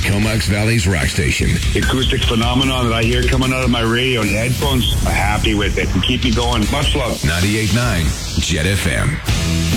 Comox Valley's rock station. The acoustic phenomenon that I hear coming out of my radio and headphones, I'm happy with it. And keep me going. Much love. 98.9 Jet FM.